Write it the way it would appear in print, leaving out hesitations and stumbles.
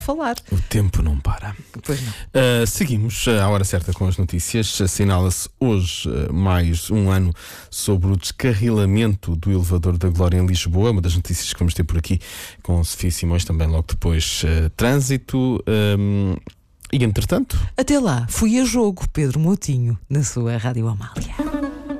falar. O tempo não para. Pois não. Seguimos à hora certa com as notícias. Assinala-se hoje mais um ano sobre o descarrilamento do elevador da Glória em Lisboa. Uma das notícias que vamos ter por aqui com Sofia Simões, também logo depois trânsito. E entretanto... Até lá, fui a jogo, Pedro Moutinho, na sua Rádio Amália.